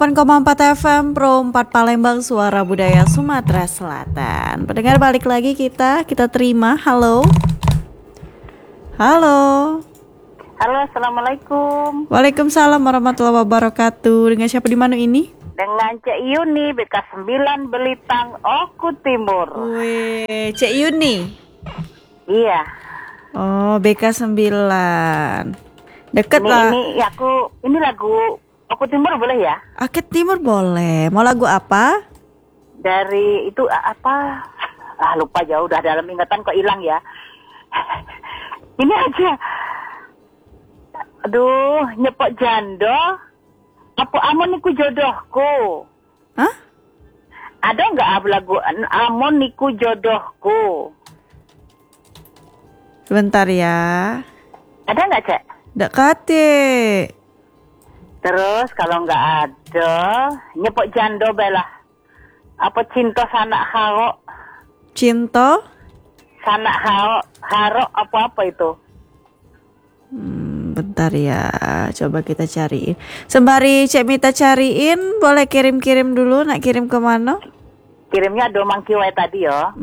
8,4 FM Pro 4 Palembang, suara budaya Sumatera Selatan. Pendengar, balik lagi kita terima. Halo. Halo, assalamualaikum. Waalaikumsalam warahmatullahi wabarakatuh. Dengan siapa di mana ini? Dengan Cek Yuni, BK9 Belitang, Oku Timur. Wih, Cek Yuni. Iya. Oh, BK9. Deket lah. Ini lagu Oku Timur boleh ya? Akit Timur boleh. Mau lagu apa? Dari itu apa? Lupa jauh, udah dalam ingatan kok hilang ya. Ini aja. Aduh, nyepok jando. Apa amon niku jodohku? Hah? Ada nggak lagu amon niku jodohku? Sebentar ya. Ada nggak, Cek? Ndak kate. Terus kalau nggak ada, nyepok jando belah. Apa cinta sanak haro? Cinta? Sanak haro apa itu? Bentar ya, coba kita cariin. Sembari Cek Mita cariin, boleh kirim-kirim dulu. Nak kirim ke mana? Kirimnya ada mangkiwai tadi ya.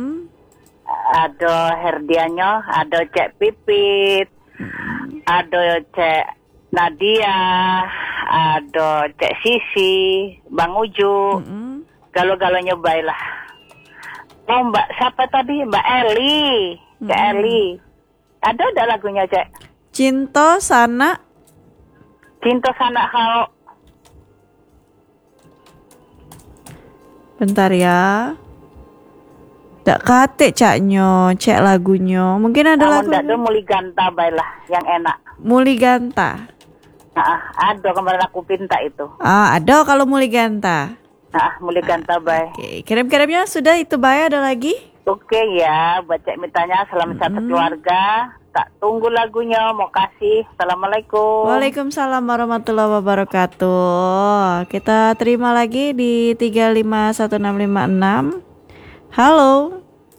Ada Herdianyo, ada Cek Pipit, ada Cek Nadia, ada Cek Sisi, Bang Uju. Galo-galonya baiklah. Oh, Mbak siapa tadi? Mbak Eli. Cek Eli. Ada lagunya, Cek? Cinta sana. Cinta sanak hao. Bentar ya. Ndak kate caknyo, cek lagunya. Mungkin ada lagu. Ada Muli Ganta baiklah yang enak. Muli Ganta. Ada kemarin aku pinta itu. Ada kalau Muli Ganta. Muli Ganta baik. Oke, kirim-kirimnya sudah itu baik, ada lagi? Oke ya, buat Cek Mitanya selamat satu keluarga. Tak tunggu lagunya, mau kasih. Assalamualaikum. Waalaikumsalam warahmatullahi wabarakatuh. Kita terima lagi di 351656. Halo.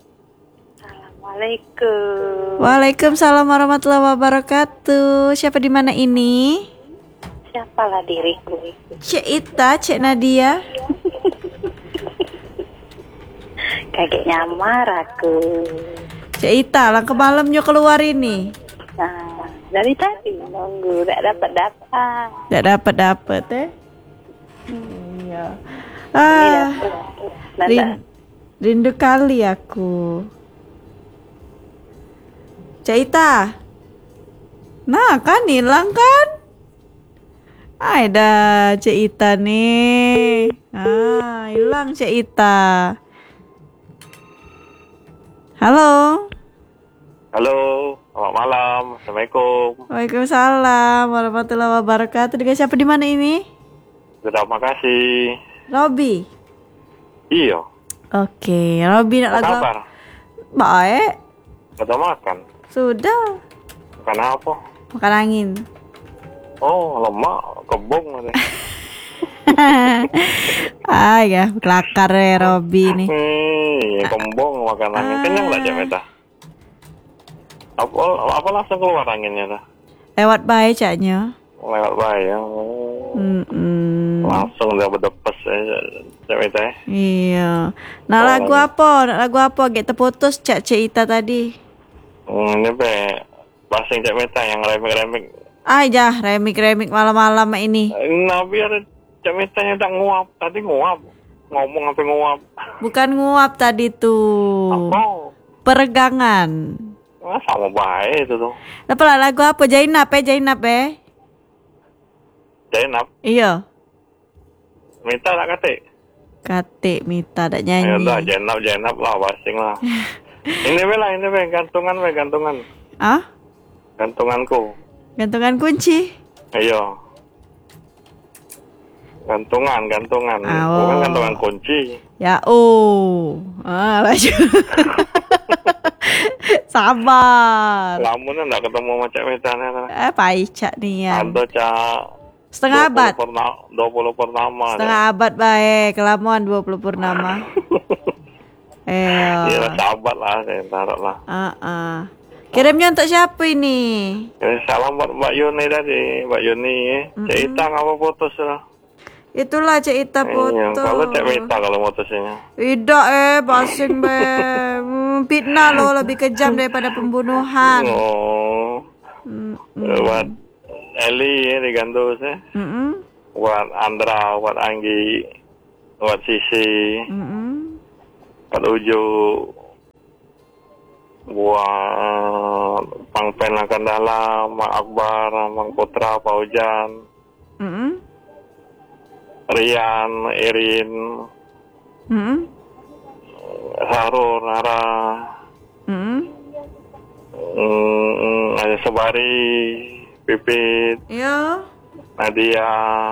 Assalamualaikum. Waalaikumsalam warahmatullahi wabarakatuh. Siapa di mana ini? Siapalah diriku? Cek Ita, Cek Nadia. Kakek nyamar aku. Cek Ita, lang ke malamnya keluar ini. Dari tadi nunggu, tidak dapat eh. Iya. Rindu kali aku. Cek Ita. Nah, kan hilang kan? Ada Cek Ita nih. Hilang Cek Ita. Halo, selamat malam. Assalamualaikum. Waalaikumsalam warahmatullahi wabarakatuh. Dengan siapa di mana ini? Terima kasih. Robi. Iya. Oke, Robi nak lagu. Kabar? Baik. Sudah makan? Sudah. Makan apa? Makan angin. Oh, lemak, kebong. Ya, kelakar ya Robi nih. Kembung makan angin. Kenyang tak Cak Meta? Apa langsung keluar anginnya dah? Lewat baik caknya. Lewat baik ya. Langsung dia berdepes ya Cak Meta ya. Iya. Nak lagu apa? Get terputus Cak Ita tadi. Ini basing Cak Meta yang remik-remik. Remik malam-malam ini. Nah, biar Cak Metanya tak nguap. Tadi nguap. Ngomong sampai nguap. Bukan nguap tadi tuh. Apa? Peregangan. Sama baik itu tuh. Apa lagu apa? Jainab. Jainab? Iya. Mita tak kate? Mita tak nyanyi. Ya udah, Jainab lah, basing lah. Ini gantungan. Gantunganku. Gantungan kunci. Iya. Gantungan. Bukan gantungan kunci. Ya baju. Sabar. Lamun enggak ketemu sama Cak Metanya. Paicak nih ya. Ada Cak. Setengah abad. 20 purnama. Setengah abad baik. Kelamuan 20 purnama. Iya, sahabat lah, saya taruh lah. Kirimnya untuk siapa ini? Salam buat Mbak Yuni tadi, Mbak Yuni. Cek Itang apa putus lah. Itulah Cik Ita Iya, foto. kalau Cik Mita kalau motornya. Tidak basing be. Fitnah lo lebih kejam daripada pembunuhan. Oh, buat Eli ya digantung sih. Mm-mm. Buat Andra, buat Anggi, buat Sisi, Mm-mm. buat Uju, buat Pang Pen akan dalam, Mang Akbar, Mang Putra, Pak Ujan, Mm-mm. Rian, Irin, Mm-mm. Sarul, Nara, Mm-mm. ada Sobari, Pipit, Iya. Nadia.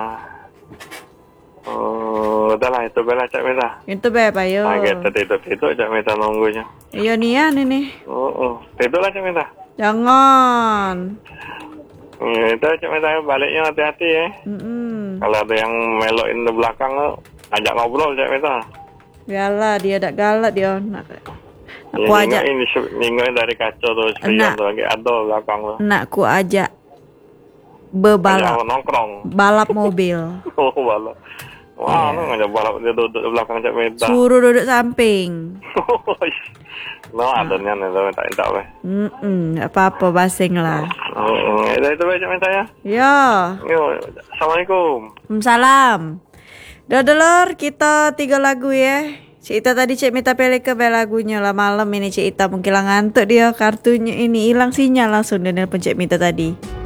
Udah lah itu bela Cak Mita. Itu be Pak yo. Nah, kita tidur Cak Mita nunggunya. Iya nian ini. Tidur lah Cak Mita. Jangan. Itu Cak Mita baliknya hati-hati ya. Mm-mm. Kalau ada yang melokin di belakang ajak ngobrol Cak Mita. Biarlah dia tak galak dia. Aku Ya, ajak. Ninggoin dari kaca tuh spion Enak. tuh lagi ada belakang tuh. Nakku ajak Ajak bebalap nongkrong. balap mobil. Oh balap. Wah, lu ngajak balap dia duduk di belakang Cak Mita. Suruh duduk samping. No, adanya nih tuh tak weh. Nggak apa-apa basing lah. Itu Cak Mita ya. Ya. Yo, assalamualaikum. Salam. Dodolor kita 3 lagu ya. Cik Ita tadi Cik minta pilih ke lagunya lah malam ini Cik Ita mungkin lah ngantuk dia kartunya ini hilang sinyal langsung dia nelpon Cik minta tadi.